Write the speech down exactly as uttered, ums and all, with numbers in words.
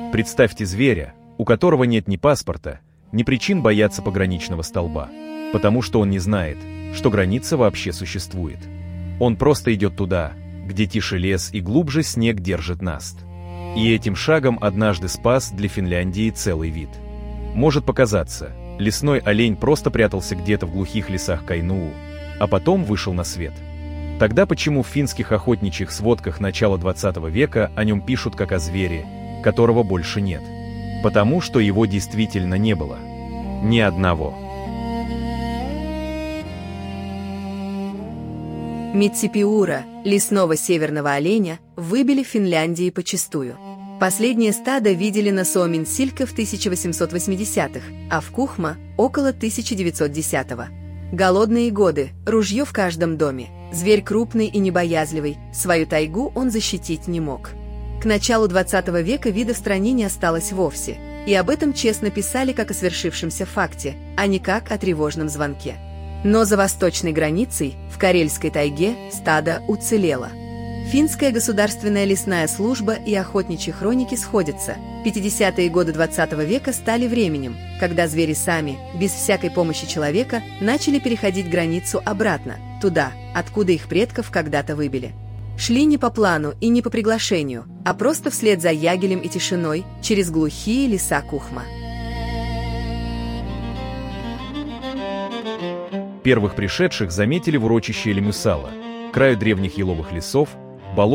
Представьте зверя, у которого нет ни паспорта, ни причин бояться пограничного столба, потому что он не знает, что граница вообще существует. Он просто идет туда, где тише лес и глубже снег держит наст. И этим шагом однажды спас для Финляндии целый вид. Может показаться, лесной олень просто прятался где-то в глухих лесах Кайнуу, а потом вышел на свет. Тогда почему в финских охотничьих сводках начала двадцатого века о нем пишут как о звере, которого больше нет? Потому что его действительно не было. Ни одного. Митсипиура, лесного северного оленя, выбили в Финляндии почастую. Последнее стадо видели на Суоменсилька в тысяча восемьсот восьмидесятых, а в Кухма – около тысяча девятьсот десятого. Голодные годы, ружье в каждом доме, зверь крупный и небоязливый, свою тайгу он защитить не мог. К началу двадцатого века вида в стране не осталось вовсе, и об этом честно писали как о свершившемся факте, а не как о тревожном звонке. Но за восточной границей, в Карельской тайге, стадо уцелело. Финская государственная лесная служба и охотничьи хроники сходятся. пятидесятые годы двадцатого века стали временем, когда звери сами, без всякой помощи человека, начали переходить границу обратно, туда, откуда их предков когда-то выбили. Шли не по плану и не по приглашению, а просто вслед за ягелем и тишиной через глухие леса Кухма. Первых пришедших заметили в урочище Лемюсала, краю древних еловых лесов,